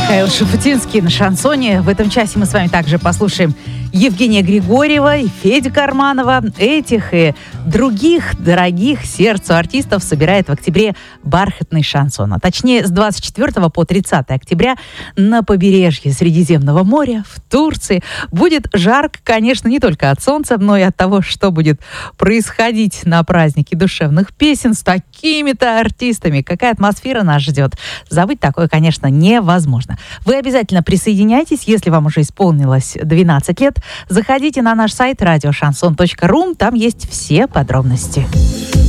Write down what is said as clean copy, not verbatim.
Михаил Шуфутинский на шансоне. В этом часе мы с вами также послушаем Евгения Григорьева и Федю Карманова. Этих и других дорогих сердцу артистов собирает в октябре бархатный шансон. А точнее, с 24 по 30 октября на побережье Средиземного моря в Турции будет жарко, конечно, не только от солнца, но и от того, что будет происходить на празднике душевных песен с такими-то артистами. Какая атмосфера нас ждет. Забыть такое, конечно, невозможно. Вы обязательно присоединяйтесь, если вам уже исполнилось 12 лет. Заходите на наш сайт radioshanson.ru, там есть все подробности.